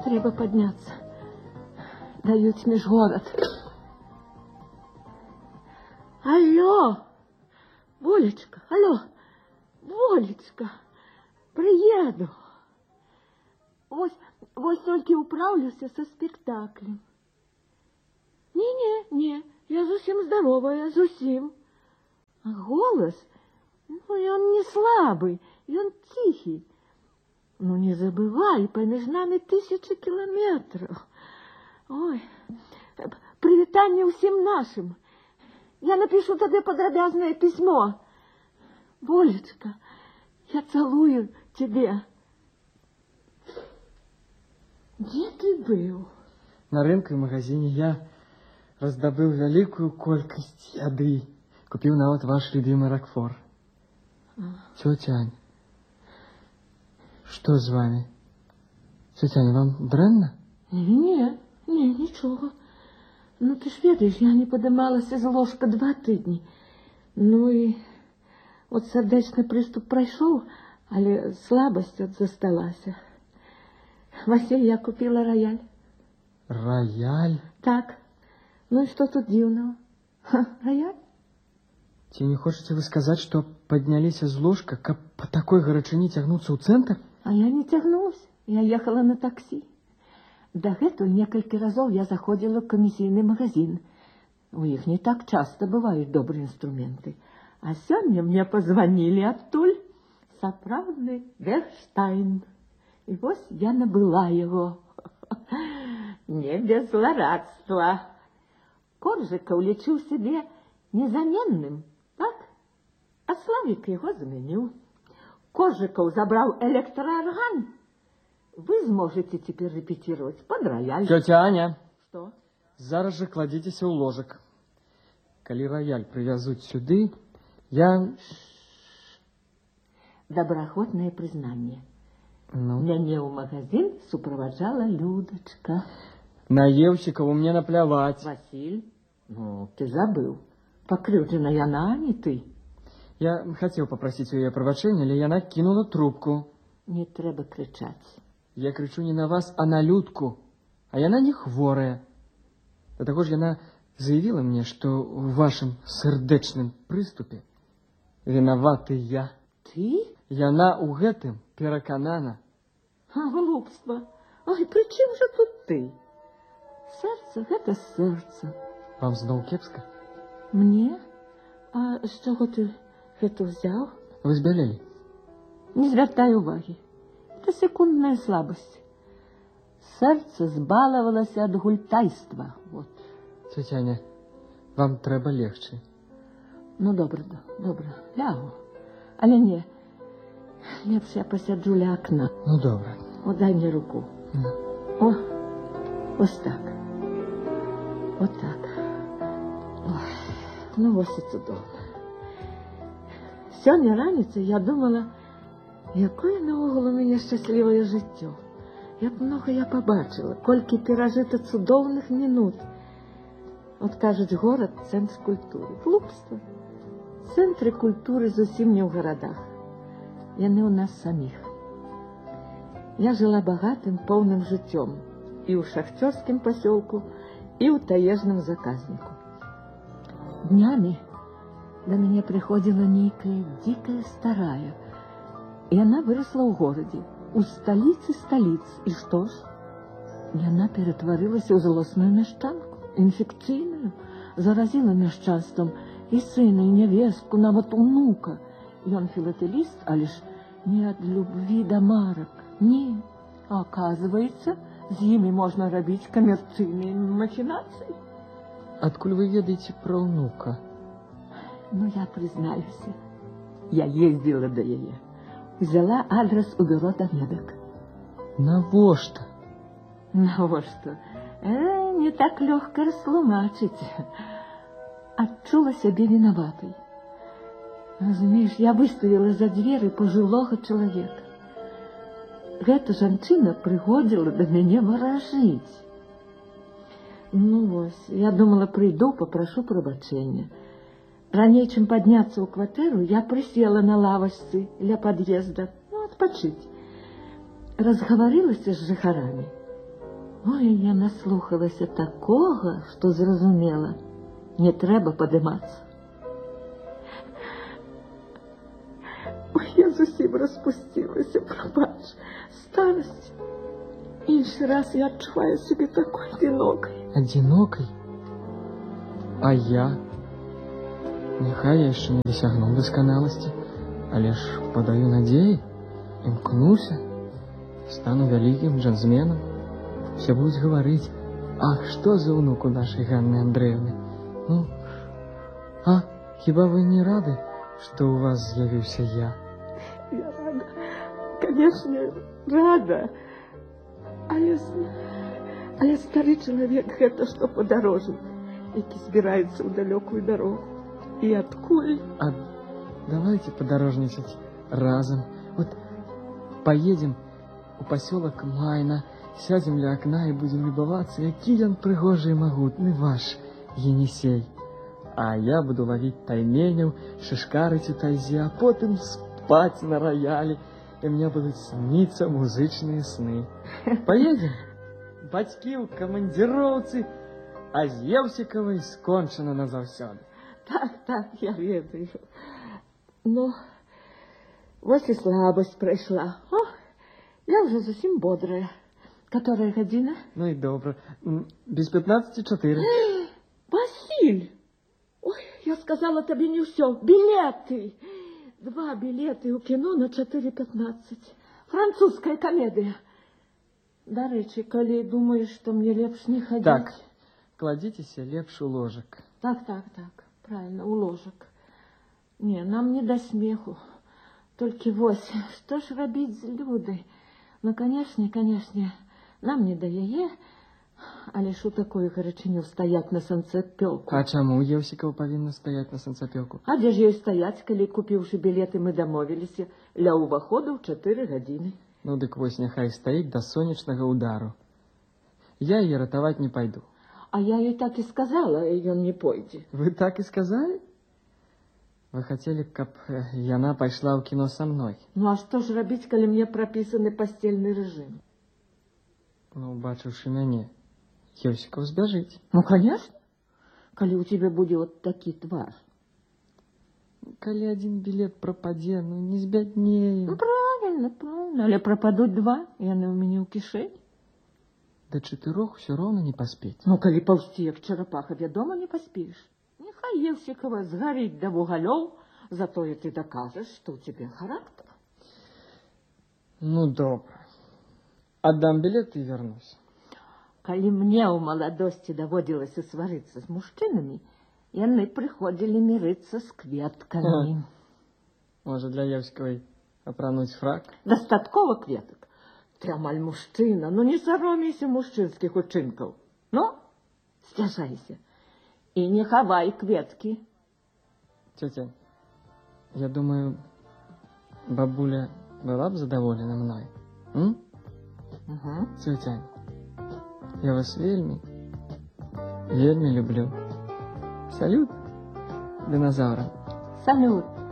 Трэба падняцца. Даюць міжгорад. Алло, Волечка, алло, Волечка, приеду. Вось толькі ўпраўлюся са спектаклем. Не, я зусім здаровая, зусім. А голос, ён не слабы, ён тихий. Не забывай, паміж намі 1000 кіламетраў. Ой, прывітанне ўсім нашим. Я напишу тебе подробязное письмо. Волечка, я целую тебе. Где ты был? На рынку и магазине я раздобыл великую колькость еды. Купил нават ваш любимый ракфор. Тетя Ань, что с вами? Тетя Аня, вам дрэнна? Не, ничего. Ты ж ведаешь, я не подымалася з ложка 2 тыдні. І от сардэчны прыступ прайшоў, але слабасць от засталася. Василь, я купила рояль. Рояль? Так. И что тут дивного? Рояль? Ці не хочете вы сказать, что поднялись из ложка, каб по такой гарачыні цягнуцца ў цэнтр? А я не тягнулась. Я ехала на такси. Дагэтуль некалькі разоў я заходила в камісійны магазин. У іх не так часто бывают добрые инструменты. А сёння мне позвонили оттуль. Сапраўдны Бехштайн. И вот я набыла его. Не без злорадства. Коржиков лечил себе незаменным, так? А Славик его заменил. Коржиков забрал электроорган. Вы сможете теперь репетировать под рояль. Тетя Аня. Что? Зараз же кладитесь у ложек. Коли рояль привязуть сюды, я... Добраахвотное признание. Ну? Мяне ў магазин супроводжала Людочка. На Евчикова мне наплевать. Василь, ты забыл. Покрывджена яна, а не ты. Я хотел попросить у ее прабачэння, але яна кинула трубку. Не трэба кричать. Я кричу не на вас, а на Людку. А яна не хворая. Да таго ж яна заявила мне, что в вашем сердечном приступе виноваты я. Ты? Яна у гэтым пераканана. Глупство. Ой, при чым же тут ты? Сердце — это сердце. Вам зноў кепска? Мне? А з чого ти гэта взял? Вы збялелі? Не звяртай уваги. Это секундная слабость. Сердце збалавалася ад гультайства. Вот. Тетя Аня, вам трэба легче. Добра, лягу. Але не, лепш я посяджу ля окна. Добра. Дай мне руку. Вот так. Вот так. Ой, вот и цудоўна. Сёння раніцай я думала, якое наогул у мяне шчаслівае жыццё. Як много я побачила, колькі перажыта цудоўных минут. Вот кажуць, город — центр культуры. Глупство. Центры культуры зусім не ў гарадах. Яны ў нас самих. Я жила богатым, полным жыццём и ў шахцёрскім пасёлку, и ў таежным заказнику. Днями до мяне приходила нейкая дикая старая, и она выросла ў горадзе, у столицы столиц. И что ж? Яна ператварылася ў злосную мяшчанку, инфекцыйную, заразила мяшчанством и сына, и невестку, нават унука. Ён филателист, а лишь не от любви до марок. Не, а оказывается, з імі можна рабіць камерцыйныя махінацыі. Адкуль вы ведаеце пра ўнука? Я признаюсь, я ездила до яе. Взяла адрес у бюро доведок. Навошта? Навошта? Не так легко растлумачыць. Адчула сябе виноватой. Разумеешь, я выставила за двери пожилого человека. Гэта жанчына прыходзіла до мяне варажыць. Я думала, приду, попрошу прабачэння. Раней, чем подняться ў кватэру, я присела на лавачцы ля подъезда, отпочить. Разгаварылася з жыхарамі. Ой, я наслухалася такого, що зрозуміла. Не треба подиматися. Ой, я зовсім розпустилася, пробач. Старость. Інший раз я відчуваю себе такою одинокою. Одинокой? А я? Нехай я ще не досягнув досконалості, але ж подаю надії, імкнуся, стану великим джентльменом. Все будуть говорити, ах, що за внук у нашої Ганни Андреївни. Ну, а хіба ви не раді, що у вас з'явився я? Я рада. Конечно, рада. Але старий чоловік – це що подорожник, який збирається у далекую дорогу. І откуль? А давайте подорожничать разом. Вот поедем у поселок Майна, сядем для окна и будем любоваться, який он пригожий и могутный ваш Енисей. А я буду ловить тайменев, шишкарить у тайзе, а потом спать на рояле, и мне будут сниться музычные сны. Поедем? Батьки у командировцы, а з Євсікової скончено назавсёды. Так, я ведаю. Ну, ось і слабость пройшла. О, я вже зовсім бодрая. Которая година? Ну и добро. Без 15:04. Василь! Ой, я сказала тобі не все. Білети! 2 білети у кіно на 4:15. Французька комедія. До речі, коли думаєш, що мені лепш не ходити. Так, кладитеся лепш у ложек. Так, правильно, у ложек. Не, нам не до смеху. Только вось, что ж робить з Людой? Ну, конечно, нам не до яе, але ж у такую гарачыню стаять на санцапёлку. А чаму Євсікова павінна стаять на санцапёлку? А дзе ж ёй стаять, калі, купіўшы білеты, мы дамовіліся ля ўваходу ў 4 гадзіны? Ну, дык вось няхай стаіць да сонечнага удару. Я яе ратаваць не пайду. А я ей так и сказала, и ён не пойдзе. Вы так и сказали? Вы хотели, каб яна пайшла ў кіно са мной? Ну, а што ж рабіць, калі мне прапісаны пастельны рэжым? Ну, бачыўшы мяне, Євсіков збяжыць. Ну, конечно, калі у тебя будзе вот такі твар. Калі один білет прападзе, ну не збяднеем. Ну, правильно, але прападуць 2, яны ў мяне ў кішэні. До 4 все равно не поспеть. Ну, калі паўсці, як чарапаха, вядома, не паспееш. Нехай Євсікова згарыць да вугалёў, затое ты докажешь, что у тебя характер. Ну, добра. Отдам билет и вернусь. Калі мне ў маладосці даводзілася сварыцца з мужчынамі, яны прыходзілі мірыцца з кветкамі. Может, для Євсіковой апрануць фрак? Дастаткова кветак. Ты амаль мужчына, ну не саромейся мужчынскіх учынкаў. Ну, сцяжайся. І не хавай кветкі. Тетя, я думаю, бабуля была бы задоволена мной. Угу. Тетя, я вас вельми люблю. Салют, динозавра. Салют.